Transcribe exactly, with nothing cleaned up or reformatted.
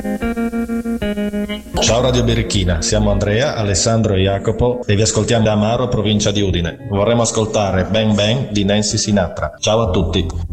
Ciao Radio Birichina, siamo Andrea, Alessandro e Jacopo e vi ascoltiamo da Amaro, provincia di Udine. Vorremmo ascoltare Bang Bang di Nancy Sinatra. Ciao a tutti.